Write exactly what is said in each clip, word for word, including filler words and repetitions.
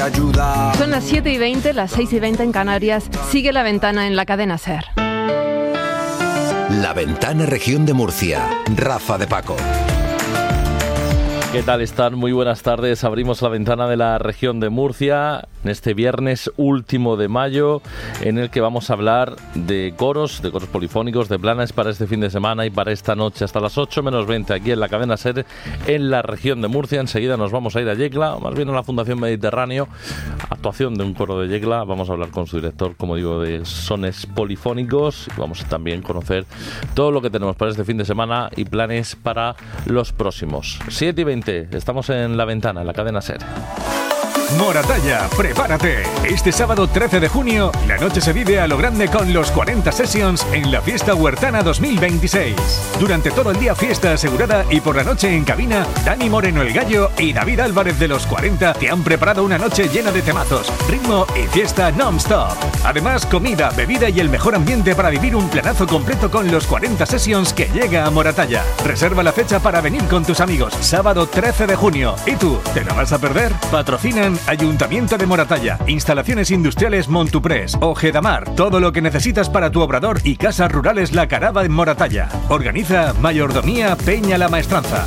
ayudar. Son las siete y veinte, las seis y veinte en Canarias. Sigue La Ventana en la cadena SER. La Ventana, Región de Murcia. Rafa de Paco. ¿Qué tal están? Muy buenas tardes. Abrimos la ventana de la región de Murcia en este viernes último de mayo, en el que vamos a hablar de coros, de coros polifónicos, de planes para este fin de semana y para esta noche hasta las ocho menos veinte aquí en la cadena SER en la región de Murcia. Enseguida nos vamos a ir a Yecla, o más bien a la Fundación Mediterráneo, actuación de un coro de Yecla. Vamos a hablar con su director, como digo, de sones polifónicos, y vamos a también conocer todo lo que tenemos para este fin de semana y planes para los próximos. siete y veinte. Estamos en La Ventana, en la cadena SER. Moratalla, prepárate. Este sábado trece de junio, la noche se vive a lo grande con los cuarenta Sessions en la Fiesta Huertana dos mil veintiséis. Durante todo el día fiesta asegurada y por la noche en cabina, Dani Moreno el Gallo y David Álvarez de los cuarenta te han preparado una noche llena de temazos, ritmo y fiesta non-stop. Además, comida, bebida y el mejor ambiente para vivir un planazo completo con los cuarenta Sessions que llega a Moratalla. Reserva la fecha para venir con tus amigos, sábado trece de junio. ¿Y tú, te la vas a perder? Patrocinan Ayuntamiento de Moratalla, Instalaciones Industriales Montuprés, Ojedamar, todo lo que necesitas para tu obrador y casas rurales La Carava en Moratalla. Organiza Mayordomía Peña La Maestranza.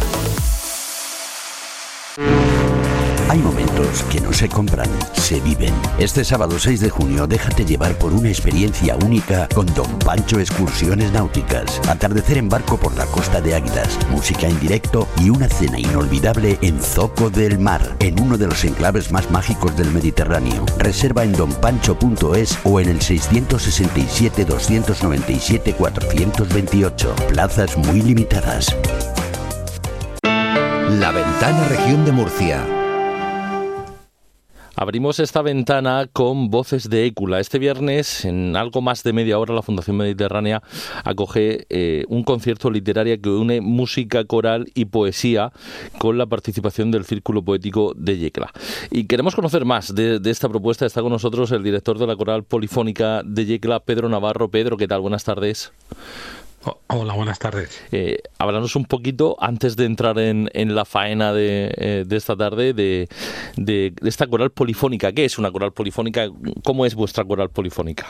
Hay momentos que no se compran, se viven. Este sábado seis de junio déjate llevar por una experiencia única con Don Pancho Excursiones Náuticas. Atardecer en barco por la costa de Águilas, música en directo y una cena inolvidable en Zoco del Mar, en uno de los enclaves más mágicos del Mediterráneo. Reserva en don pancho punto es o en el seiscientos sesenta y siete, doscientos noventa y siete, cuatrocientos veintiocho. Plazas muy limitadas. La Ventana, Región de Murcia. Abrimos esta ventana con Voces de Écula. Este viernes, en algo más de media hora, la Fundación Mediterránea acoge eh, un concierto literario que une música coral y poesía con la participación del Círculo Poético de Yecla. Y queremos conocer más de, de esta propuesta. Está con nosotros el director de la Coral Polifónica de Yecla, Pedro Navarro. Pedro, ¿qué tal? Buenas tardes. Hola, buenas tardes. Eh, háblanos un poquito, antes de entrar en, en la faena de, eh, de esta tarde, de, de, de esta coral polifónica. ¿Qué es una coral polifónica? ¿Cómo es vuestra coral polifónica?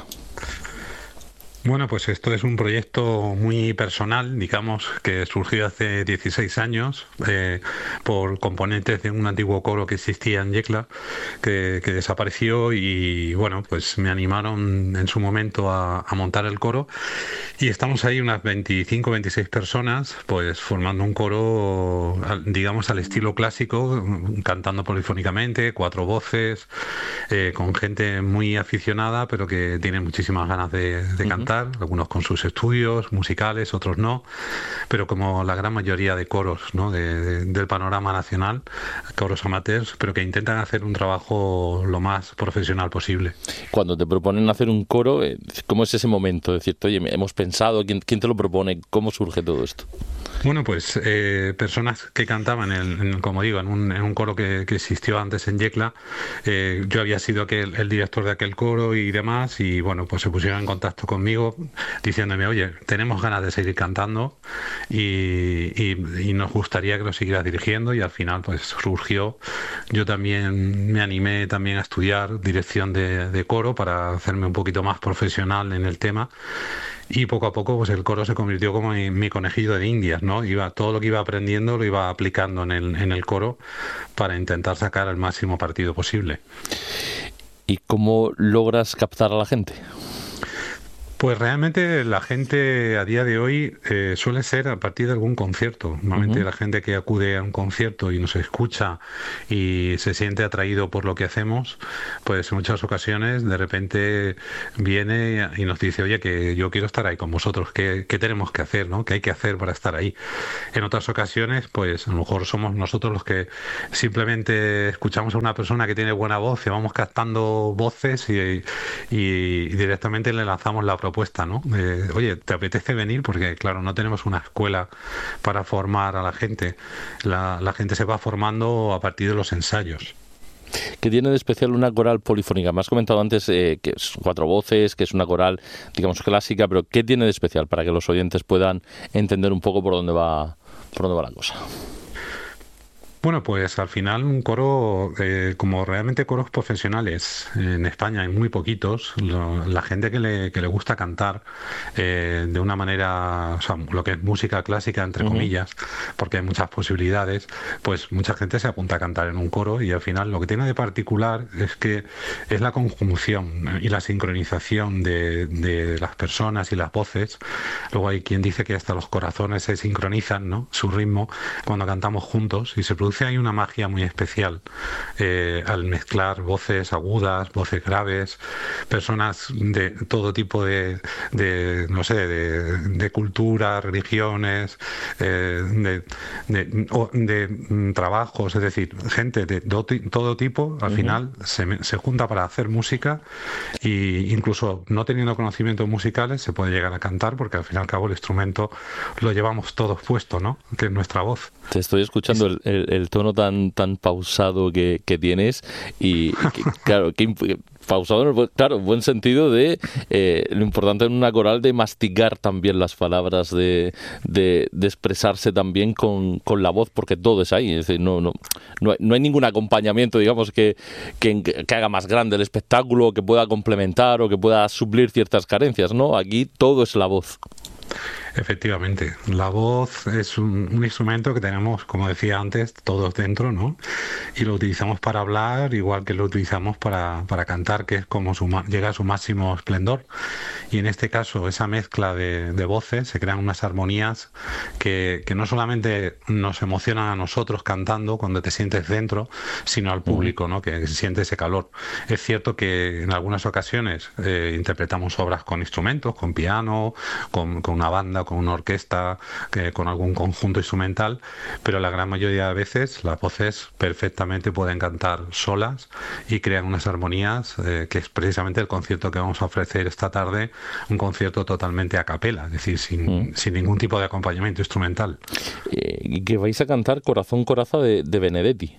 Bueno, pues esto es un proyecto muy personal, digamos, que surgió hace dieciséis años eh, por componentes de un antiguo coro que existía en Yecla, que, que desapareció y, bueno, pues me animaron en su momento a, a montar el coro y estamos ahí unas veinticinco, veintiséis personas, pues formando un coro, digamos, al estilo clásico, cantando polifónicamente, cuatro voces, eh, con gente muy aficionada, pero que tiene muchísimas ganas de, de cantar. Algunos con sus estudios musicales, otros no, pero como la gran mayoría de coros, ¿no? de, de, del panorama nacional, coros amateurs, pero que intentan hacer un trabajo lo más profesional posible. Cuando te proponen hacer un coro, ¿cómo es ese momento? Decirte, oye, hemos pensado, ¿quién, quién te lo propone? ¿Cómo surge todo esto? Bueno, pues eh, personas que cantaban, en, en, como digo, en un, en un coro que, que existió antes en Yecla. Eh, yo había sido aquel, el director de aquel coro y demás, y bueno, pues se pusieron en contacto conmigo diciéndome, oye, tenemos ganas de seguir cantando y, y, y nos gustaría que lo siguieras dirigiendo, y al final pues surgió. Yo también me animé también a estudiar dirección de, de coro para hacerme un poquito más profesional en el tema. Y poco a poco pues el coro se convirtió como en mi conejillo de indias, ¿no? Iba, todo lo que iba aprendiendo lo iba aplicando en el, en el coro para intentar sacar el máximo partido posible. ¿Y cómo logras captar a la gente? Pues realmente la gente a día de hoy eh, suele ser a partir de algún concierto. Normalmente uh-huh. la gente que acude a un concierto y nos escucha y se siente atraído por lo que hacemos, pues en muchas ocasiones de repente viene y nos dice, oye, que yo quiero estar ahí con vosotros, ¿qué, qué tenemos que hacer, ¿no? ¿Qué hay que hacer para estar ahí? En otras ocasiones, pues a lo mejor somos nosotros los que simplemente escuchamos a una persona que tiene buena voz y vamos captando voces y, y, y directamente le lanzamos la propuesta, ¿no? Eh, oye, ¿te apetece venir? Porque, claro, no tenemos una escuela para formar a la gente. La, la gente se va formando a partir de los ensayos. ¿Qué tiene de especial una coral polifónica? Me has comentado antes eh, que es cuatro voces, que es una coral, digamos, clásica, pero ¿qué tiene de especial para que los oyentes puedan entender un poco por dónde va, por dónde va la cosa? Bueno, pues al final un coro, eh, como realmente coros profesionales en España hay muy poquitos, lo- la gente que le, que le gusta cantar eh, de una manera, o sea, lo que es música clásica, entre Ujú. comillas, porque hay muchas posibilidades, pues mucha gente se apunta a cantar en un coro y al final lo que tiene de particular es que es la conjunción y la sincronización de, de las personas y las voces. Luego hay quien dice que hasta los corazones se sincronizan, ¿no? Su ritmo cuando cantamos juntos y se produce ahí una magia muy especial eh, al mezclar voces agudas, voces graves, personas de todo tipo de, de no sé, de, de culturas, religiones, eh, de, de, o de, mm, trabajos, es decir, gente de do- todo tipo, al Ujú. final se, me- se junta para hacer música y incluso no teniendo conocimientos musicales se puede llegar a cantar porque al fin y al cabo el instrumento lo llevamos todos puesto, ¿no? Que es nuestra voz. Te estoy escuchando el, el- el tono tan tan pausado que, que tienes y, y que, claro, que imp- pausado en el buen- claro, buen sentido de eh, lo importante en una coral de masticar también las palabras, de, de, de expresarse también con, con la voz, porque todo es ahí, es decir, no, no, no, hay, no hay ningún acompañamiento, digamos, que, que, que haga más grande el espectáculo, que pueda complementar o que pueda suplir ciertas carencias, ¿no? Aquí todo es la voz. Efectivamente, la voz es un, un instrumento que tenemos, como decía antes, todos dentro, ¿no? Y lo utilizamos para hablar, igual que lo utilizamos para, para cantar, que es como su, ma- llega a su máximo esplendor. Y en este caso, esa mezcla de, de voces, se crean unas armonías que, que no solamente nos emocionan a nosotros cantando cuando te sientes dentro, sino al público, ¿no? Que siente ese calor. Es cierto que en algunas ocasiones eh, interpretamos obras con instrumentos, con piano, con, con una banda, con una orquesta, que- con algún conjunto instrumental, pero la gran mayoría de veces las voces perfectamente pueden cantar solas y crean unas armonías, eh, que es precisamente el concierto que vamos a ofrecer esta tarde, un concierto totalmente a capela, es decir, sin, Mm. sin ningún tipo de acompañamiento instrumental. Eh, y que vais a cantar Corazón Coraza de, de Benedetti.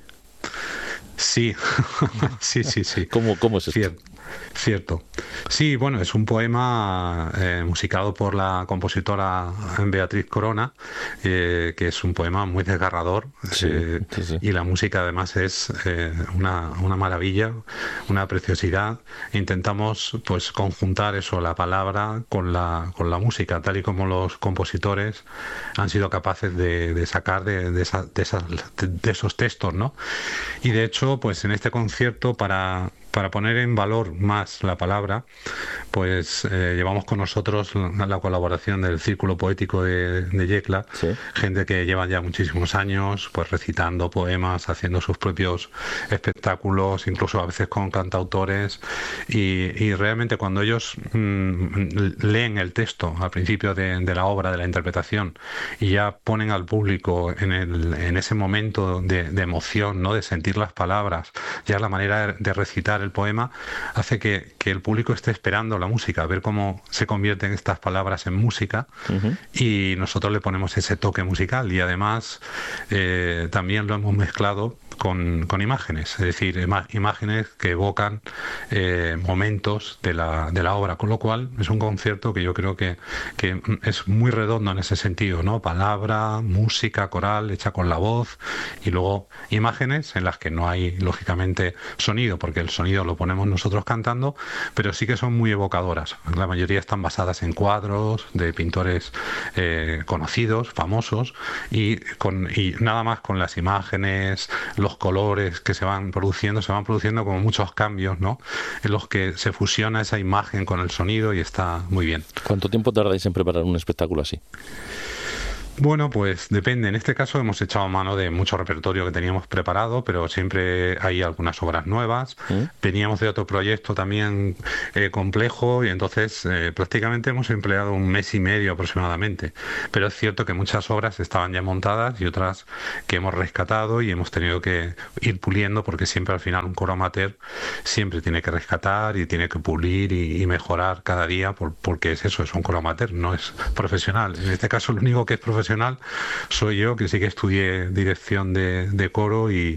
Sí, sí, sí, sí. ¿Cómo, cómo es esto? Cier- Cierto. Sí, bueno, es un poema eh, musicado por la compositora Beatriz Corona, eh, que es un poema muy desgarrador, Sí, eh, sí, sí. y la música además es eh, una, una maravilla, una preciosidad. Intentamos pues conjuntar eso, la palabra con la, con la música, tal y como los compositores han sido capaces de, de sacar de, de, esa- de esas- de esos textos, ¿no? Y de hecho, pues en este concierto, para, para poner en valor más la palabra, pues eh, llevamos con nosotros la, la colaboración del Círculo Poético de, de Yecla, Sí. gente que lleva ya muchísimos años pues recitando poemas, haciendo sus propios espectáculos, incluso a veces con cantautores, y, y realmente cuando ellos mm, leen el texto al principio de, de la obra, de la interpretación, y ya ponen al público en, el, en ese momento de, de emoción, ¿no? De sentir las palabras, ya la manera de, de recitar el poema, hace que, que el público esté esperando la música, ver cómo se convierten estas palabras en música, Ujú. y nosotros le ponemos ese toque musical y además eh, también lo hemos mezclado con, con imágenes, es decir, ima- imágenes que evocan eh, momentos de la, de la obra, con lo cual es un concierto que yo creo que, que es muy redondo en ese sentido, ¿no? Palabra, música coral hecha con la voz y luego imágenes en las que no hay lógicamente sonido, porque el sonido lo ponemos nosotros cantando, pero sí que son muy evocadoras. La mayoría están basadas en cuadros de pintores eh, conocidos, famosos, y, con, y nada más con las imágenes, los colores que se van produciendo, se van produciendo como muchos cambios, ¿no? En los que se fusiona esa imagen con el sonido y está muy bien. ¿Cuánto tiempo tardáis en preparar un espectáculo así? Bueno, pues depende. En este caso hemos echado mano de mucho repertorio que teníamos preparado, pero siempre hay algunas obras nuevas. ¿Mm? Veníamos de otro proyecto también eh, complejo y entonces eh, prácticamente hemos empleado un mes y medio aproximadamente. Pero es cierto que muchas obras estaban ya montadas y otras que hemos rescatado y hemos tenido que ir puliendo porque siempre al final un coro amateur siempre tiene que rescatar y tiene que pulir y, y mejorar cada día por- porque es eso, es un coro amateur, no es profesional. En este caso lo único que es profesional soy yo, que sí que estudié dirección de, de coro y,